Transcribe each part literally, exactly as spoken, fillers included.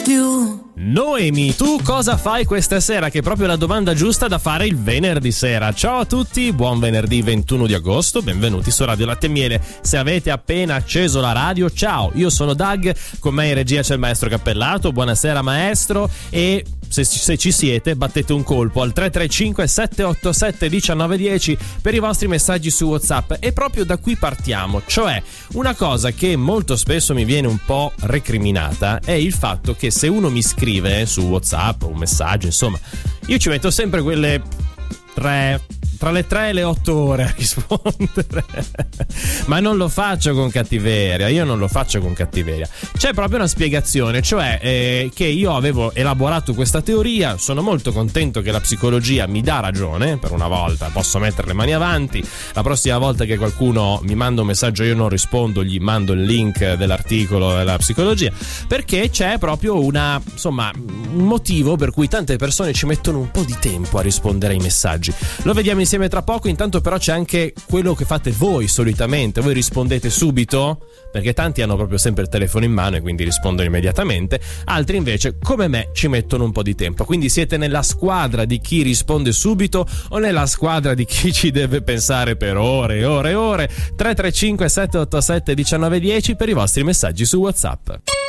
più. Noemi, tu cosa fai questa sera? Che è proprio la domanda giusta da fare il venerdì sera. Ciao a tutti, buon venerdì ventuno di agosto, benvenuti su Radio Latte e Miele. Se avete appena acceso la radio, ciao, io sono Doug, con me in regia c'è il maestro Cappellato. Buonasera maestro, e se, se ci siete battete un colpo al tre tre cinque sette otto sette uno nove uno zero per i vostri messaggi su WhatsApp. E proprio da qui partiamo, cioè una cosa che molto spesso mi viene un po' recriminata è il fatto che se uno mi scrive su WhatsApp un messaggio, insomma, io ci metto sempre quelle tre tra le tre e le otto ore a rispondere. Ma non lo faccio con cattiveria, io non lo faccio con cattiveria. C'è proprio una spiegazione, cioè eh, che io avevo elaborato questa teoria. Sono molto contento che la psicologia mi dà ragione, per una volta posso mettere le mani avanti. La prossima volta che qualcuno mi manda un messaggio io non rispondo, gli mando il link dell'articolo della psicologia, perché c'è proprio una, insomma, un motivo per cui tante persone ci mettono un po' di tempo a rispondere ai messaggi. Lo vediamo insieme tra poco. Intanto però c'è anche quello che fate voi solitamente. Voi rispondete subito, perché tanti hanno proprio sempre il telefono in mano e quindi rispondono immediatamente. Altri invece, come me, ci mettono un po' di tempo. Quindi siete nella squadra di chi risponde subito o nella squadra di chi ci deve pensare per ore e ore e ore? tre tre cinque sette otto sette uno nove uno zero per i vostri messaggi su WhatsApp.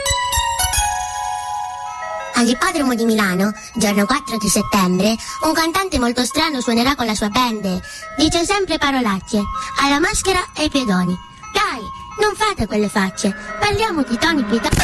All'ippodromo di Milano, giorno quattro di settembre, un cantante molto strano suonerà con la sua band. Dice sempre parolacce, alla maschera e ai pedoni. Dai, non fate quelle facce, parliamo di Tony Pitano.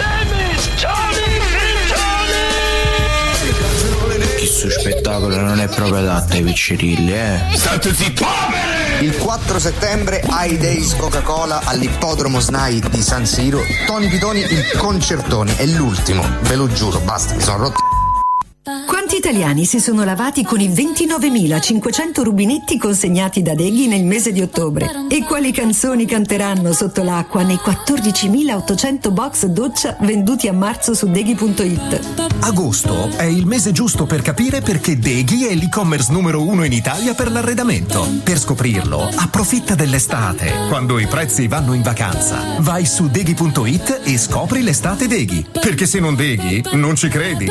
Questo spettacolo non è proprio adatto ai piccirilli, eh. State zitti! Il quattro settembre ai Days Coca-Cola all'ippodromo S N A I di San Siro, Tony Pitoni il concertone, è l'ultimo, ve lo giuro, basta, mi sono rotti. Quanti italiani si sono lavati con i ventinovemilacinquecento rubinetti consegnati da Deghi nel mese di ottobre? E quali canzoni canteranno sotto l'acqua nei quattordicimilaottocento box doccia venduti a marzo su Deghi punto it? Agosto è il mese giusto per capire perché Deghi è l'e-commerce numero uno in Italia per l'arredamento. Per scoprirlo, approfitta dell'estate, quando i prezzi vanno in vacanza. Vai su Deghi punto it e scopri l'estate Deghi, perché se non Deghi, non ci credi.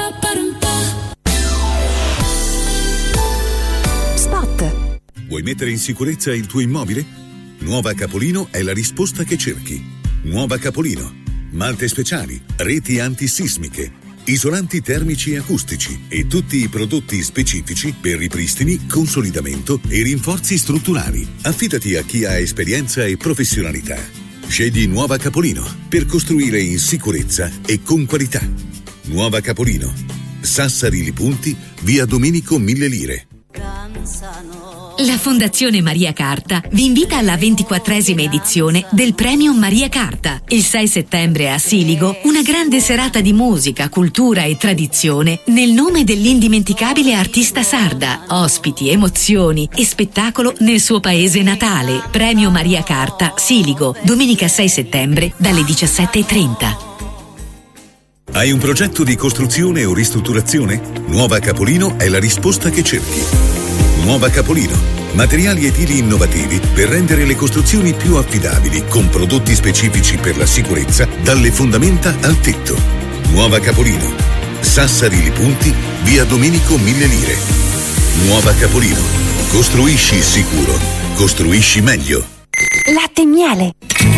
Vuoi mettere in sicurezza il tuo immobile? Nuova Capolino è la risposta che cerchi. Nuova Capolino. Malte speciali, reti antisismiche, isolanti termici e acustici e tutti i prodotti specifici per ripristini, consolidamento e rinforzi strutturali. Affidati a chi ha esperienza e professionalità. Scegli Nuova Capolino per costruire in sicurezza e con qualità. Nuova Capolino. Sassari Lipunti, via Domenico Mille Lire. La Fondazione Maria Carta vi invita alla ventiquattresima edizione del Premio Maria Carta. Il sei settembre a Siligo, una grande serata di musica, cultura e tradizione nel nome dell'indimenticabile artista sarda. Ospiti, emozioni e spettacolo nel suo paese natale. Premio Maria Carta, Siligo, domenica sei settembre dalle diciassette e trenta. Hai un progetto di costruzione o ristrutturazione? Nuova Capolino è la risposta che cerchi. Nuova Capolino. Materiali edili innovativi per rendere le costruzioni più affidabili con prodotti specifici per la sicurezza dalle fondamenta al tetto. Nuova Capolino. Sassari Lipunti, via Domenico Mille Lire. Nuova Capolino. Costruisci sicuro. Costruisci meglio. Latte e miele.